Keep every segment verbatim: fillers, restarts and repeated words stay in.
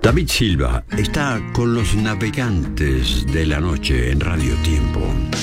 David Silva está con los navegantes de la noche en Radio Tiempo.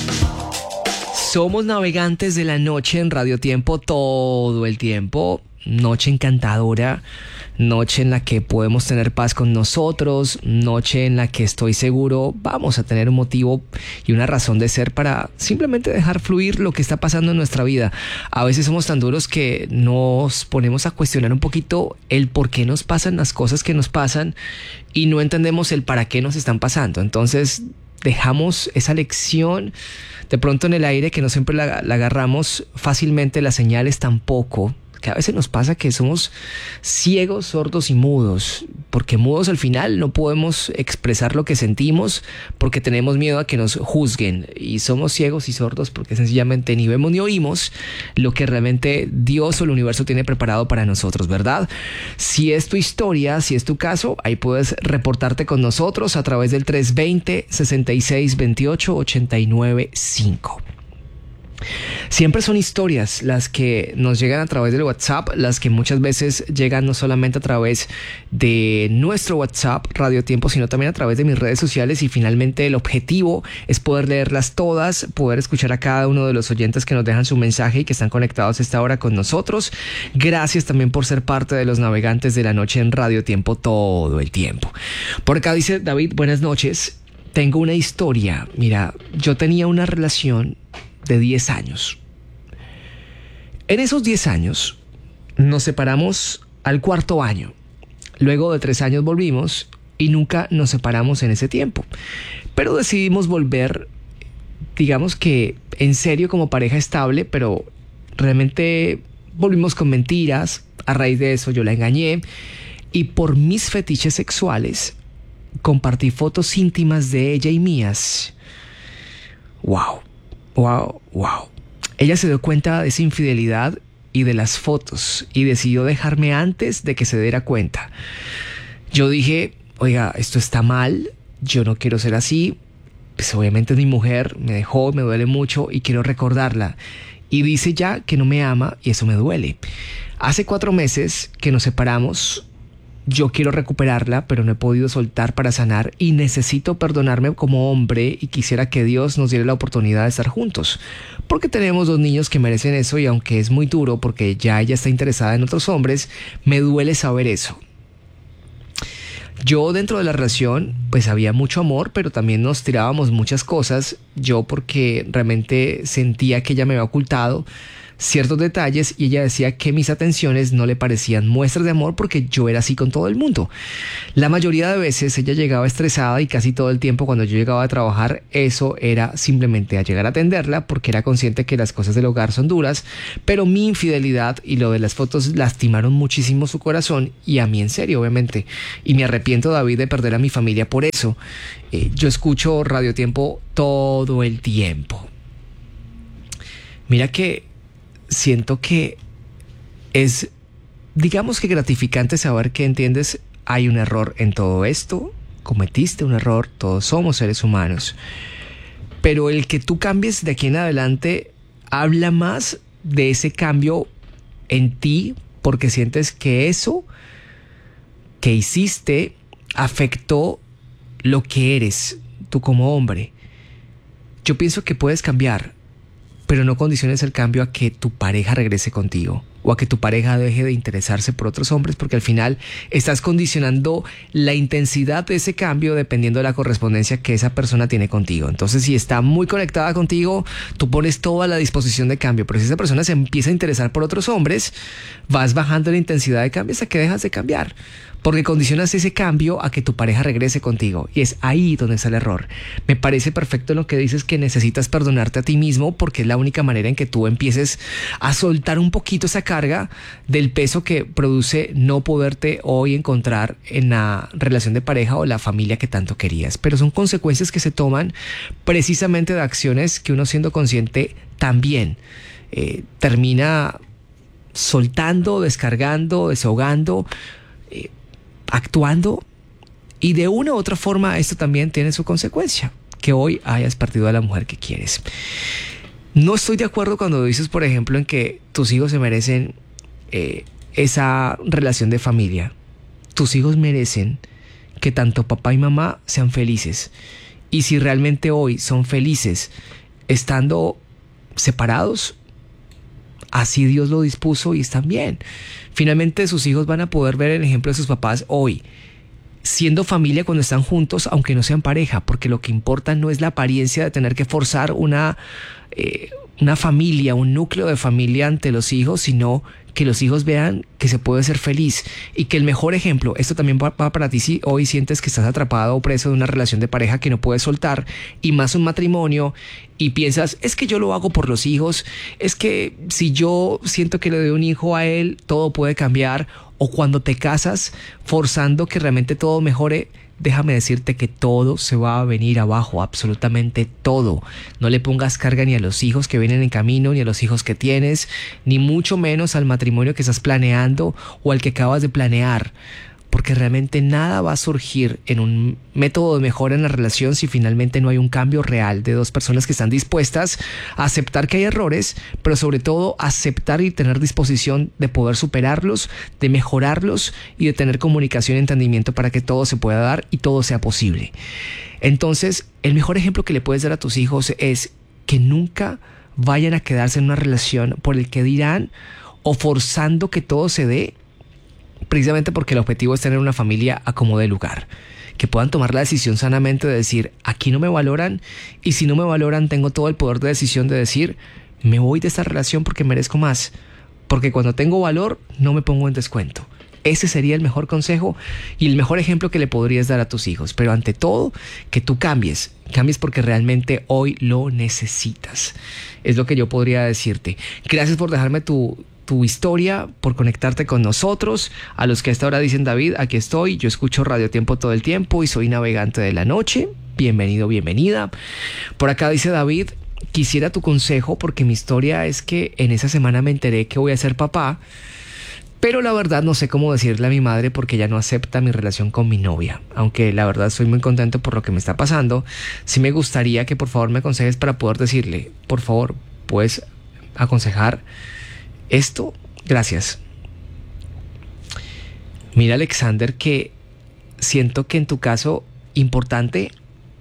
Somos navegantes de la noche en Radio Tiempo todo el tiempo. Noche encantadora, noche en la que podemos tener paz con nosotros, noche en la que estoy seguro vamos a tener un motivo y una razón de ser para simplemente dejar fluir lo que está pasando en nuestra vida. A veces somos tan duros que nos ponemos a cuestionar un poquito el por qué nos pasan las cosas que nos pasan y no entendemos el para qué nos están pasando. Entonces dejamos esa lección de pronto en el aire, que no siempre la, la agarramos fácilmente, las señales tampoco. Que a veces nos pasa que somos ciegos, sordos y mudos, porque mudos al final no podemos expresar lo que sentimos porque tenemos miedo a que nos juzguen, y somos ciegos y sordos porque sencillamente ni vemos ni oímos lo que realmente Dios o el universo tiene preparado para nosotros, ¿verdad? Si es tu historia, si es tu caso, ahí puedes reportarte con nosotros a través del tres dos cero, seis seis dos ocho, ocho nueve cinco. Siempre son historias las que nos llegan a través del WhatsApp, las que muchas veces llegan no solamente a través de nuestro WhatsApp Radio Tiempo, sino también a través de mis redes sociales, y finalmente el objetivo es poder leerlas todas, poder escuchar a cada uno de los oyentes que nos dejan su mensaje y que están conectados a esta hora con nosotros. Gracias también por ser parte de los navegantes de la noche en Radio Tiempo todo el tiempo. Por acá dice David, buenas noches, tengo una historia. Mira, yo tenía una relación de diez años. En esos diez años nos separamos al cuarto año. Luego de tres años volvimos y nunca nos separamos en ese tiempo. Pero decidimos volver, digamos que en serio, como pareja estable, pero realmente volvimos con mentiras. A raíz de eso yo la engañé y por mis fetiches sexuales compartí fotos íntimas de ella y mías. Wow. Wow, wow. Ella se dio cuenta de esa infidelidad y de las fotos y decidió dejarme antes de que se diera cuenta. Yo dije, oiga, esto está mal, yo no quiero ser así. Pues obviamente es mi mujer, me dejó, me duele mucho y quiero recordarla. Y dice ya que no me ama y eso me duele. Hace cuatro meses que nos separamos. Yo quiero recuperarla, pero no he podido soltar para sanar y necesito perdonarme como hombre y quisiera que Dios nos diera la oportunidad de estar juntos. Porque tenemos dos niños que merecen eso y aunque es muy duro porque ya ella está interesada en otros hombres, me duele saber eso. Yo dentro de la relación pues había mucho amor, pero también nos tirábamos muchas cosas. Yo porque realmente sentía que ella me había ocultado ciertos detalles y ella decía que mis atenciones no le parecían muestras de amor porque yo era así con todo el mundo. La mayoría de veces ella llegaba estresada y casi todo el tiempo cuando yo llegaba a trabajar eso era simplemente a llegar a atenderla porque era consciente que las cosas del hogar son duras, pero mi infidelidad y lo de las fotos lastimaron muchísimo su corazón y a mí en serio obviamente, y me arrepiento, David, de perder a mi familia por eso. Eh, yo escucho Radio Tiempo todo el tiempo. Mira que siento que es, digamos que gratificante saber que entiendes, hay un error en todo esto, cometiste un error, todos somos seres humanos, pero el que tú cambies de aquí en adelante habla más de ese cambio en ti, porque sientes que eso que hiciste afectó lo que eres tú como hombre. Yo pienso que puedes cambiar, pero no condiciones el cambio a que tu pareja regrese contigo o a que tu pareja deje de interesarse por otros hombres, porque al final estás condicionando la intensidad de ese cambio dependiendo de la correspondencia que esa persona tiene contigo. Entonces, si está muy conectada contigo, tú pones toda la disposición de cambio, pero si esa persona se empieza a interesar por otros hombres, vas bajando la intensidad de cambio hasta que dejas de cambiar, porque condicionas ese cambio a que tu pareja regrese contigo, y es ahí donde está el error. Me parece perfecto lo que dices, que necesitas perdonarte a ti mismo, porque es la única manera en que tú empieces a soltar un poquito esa carga del peso que produce no poderte hoy encontrar en la relación de pareja o la familia que tanto querías. Pero son consecuencias que se toman precisamente de acciones que uno, siendo consciente, también eh, termina soltando, descargando, desahogando, eh, actuando, y de una u otra forma esto también tiene su consecuencia, que hoy hayas partido a la mujer que quieres. No estoy de acuerdo cuando dices, por ejemplo, en que tus hijos se merecen eh, esa relación de familia. Tus hijos merecen que tanto papá y mamá sean felices. Y si realmente hoy son felices estando separados, así Dios lo dispuso y están bien. Finalmente sus hijos van a poder ver el ejemplo de sus papás hoy, siendo familia cuando están juntos, aunque no sean pareja, porque lo que importa no es la apariencia de tener que forzar una, eh, una familia, un núcleo de familia ante los hijos, sino que los hijos vean que se puede ser feliz y que el mejor ejemplo, esto también va, va para ti si hoy sientes que estás atrapado o preso de una relación de pareja que no puedes soltar, y más un matrimonio, y piensas, es que yo lo hago por los hijos, es que si yo siento que le doy un hijo a él, todo puede cambiar. O cuando te casas forzando que realmente todo mejore, déjame decirte que todo se va a venir abajo, absolutamente todo. No le pongas carga ni a los hijos que vienen en camino, ni a los hijos que tienes, ni mucho menos al matrimonio que estás planeando o al que acabas de planear. Porque realmente nada va a surgir en un método de mejora en la relación si finalmente no hay un cambio real de dos personas que están dispuestas a aceptar que hay errores, pero sobre todo aceptar y tener disposición de poder superarlos, de mejorarlos y de tener comunicación y entendimiento para que todo se pueda dar y todo sea posible. Entonces, el mejor ejemplo que le puedes dar a tus hijos es que nunca vayan a quedarse en una relación por el que dirán o forzando que todo se dé, precisamente porque el objetivo es tener una familia a como dé lugar, que puedan tomar la decisión sanamente de decir, aquí no me valoran, y si no me valoran tengo todo el poder de decisión de decir, me voy de esta relación porque merezco más, porque cuando tengo valor no me pongo en descuento. Ese sería el mejor consejo y el mejor ejemplo que le podrías dar a tus hijos, pero ante todo que tú cambies, cambies porque realmente hoy lo necesitas. Es lo que yo podría decirte. Gracias por dejarme tu tu historia, por conectarte con nosotros. A los que a esta hora dicen, David, aquí estoy, yo escucho Radio Tiempo todo el tiempo y soy navegante de la noche. Bienvenido, bienvenida. Por acá dice David, quisiera tu consejo porque mi historia es que en esa semana me enteré que voy a ser papá, pero la verdad no sé cómo decirle a mi madre porque ella no acepta mi relación con mi novia. Aunque la verdad estoy muy contento por lo que me está pasando, sí me gustaría que por favor me aconsejes para poder decirle, por favor, ¿puedes aconsejar esto? Gracias. Mira, Alexander, que siento que en tu caso, importante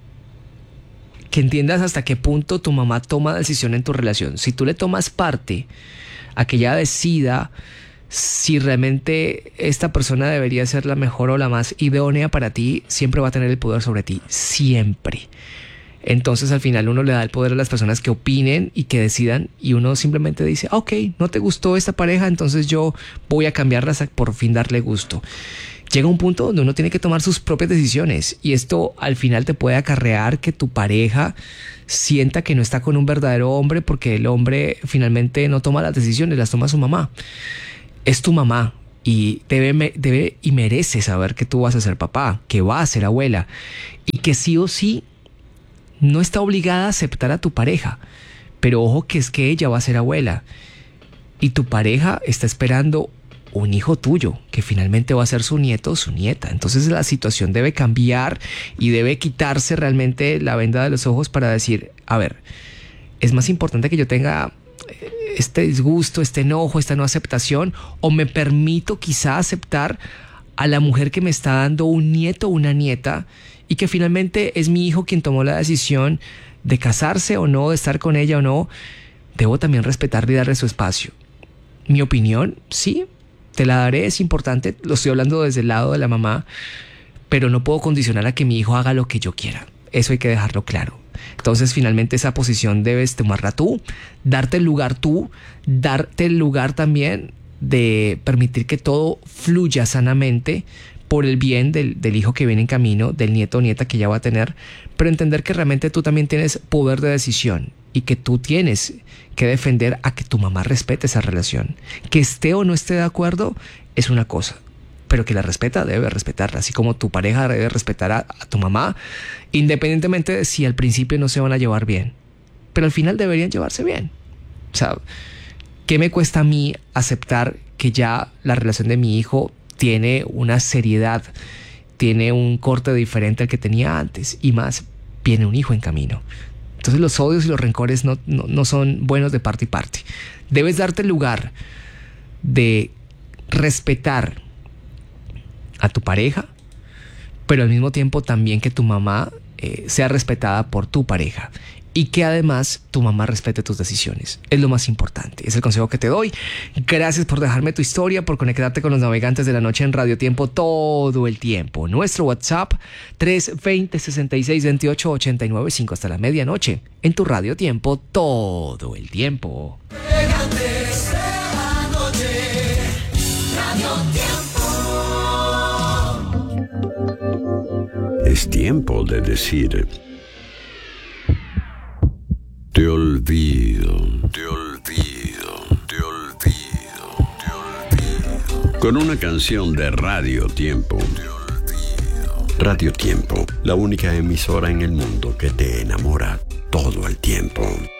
que entiendas hasta qué punto tu mamá toma decisión en tu relación. Si tú le tomas parte a que ella decida si realmente esta persona debería ser la mejor o la más idónea para ti, siempre va a tener el poder sobre ti. Siempre. Entonces al final uno le da el poder a las personas que opinen y que decidan, y uno simplemente dice, ok, no te gustó esta pareja, entonces yo voy a cambiarla hasta por fin darle gusto. Llega un punto donde uno tiene que tomar sus propias decisiones, y esto al final te puede acarrear que tu pareja sienta que no está con un verdadero hombre, porque el hombre finalmente no toma las decisiones, las toma su mamá. Es tu mamá y debe, debe y merece saber que tú vas a ser papá, que vas a ser abuela, y que sí o sí no está obligada a aceptar a tu pareja, pero ojo que es que ella va a ser abuela y tu pareja está esperando un hijo tuyo que finalmente va a ser su nieto o su nieta. Entonces la situación debe cambiar y debe quitarse realmente la venda de los ojos para decir, a ver, es más importante que yo tenga este disgusto, este enojo, esta no aceptación, o me permito quizá aceptar a la mujer que me está dando un nieto o una nieta y que finalmente es mi hijo quien tomó la decisión de casarse o no, de estar con ella o no. Debo también respetarle y darle su espacio. Mi opinión, sí, te la daré, es importante, lo estoy hablando desde el lado de la mamá, pero no puedo condicionar a que mi hijo haga lo que yo quiera. Eso hay que dejarlo claro. Entonces finalmente esa posición debes tomarla tú, darte el lugar tú, darte el lugar también de permitir que todo fluya sanamente por el bien del, del hijo que viene en camino, del nieto o nieta que ya va a tener, pero entender que realmente tú también tienes poder de decisión y que tú tienes que defender a que tu mamá respete esa relación. Que esté o no esté de acuerdo es una cosa, pero que la respeta, debe respetarla, así como tu pareja debe respetar a, a tu mamá, independientemente de si al principio no se van a llevar bien, pero al final deberían llevarse bien. O sea, ¿qué me cuesta a mí aceptar que ya la relación de mi hijo tiene una seriedad, tiene un corte diferente al que tenía antes, y más, viene un hijo en camino? Entonces los odios y los rencores no, no, no son buenos de parte y parte. Debes darte el lugar de respetar a tu pareja, pero al mismo tiempo también que tu mamá eh, sea respetada por tu pareja. Y que además tu mamá respete tus decisiones. Es lo más importante. Es el consejo que te doy. Gracias por dejarme tu historia, por conectarte con los navegantes de la noche en Radio Tiempo todo el tiempo. Nuestro WhatsApp tres veinte, sesenta y seis, veintiocho, ochenta y nueve cinco hasta la medianoche. En tu Radio Tiempo todo el tiempo. Navegantes de la noche, Radio Tiempo. Es tiempo de decir: te olvido, te olvido, te olvido, te olvido. Con una canción de Radio Tiempo. Te olvido. Radio Tiempo, la única emisora en el mundo que te enamora todo el tiempo.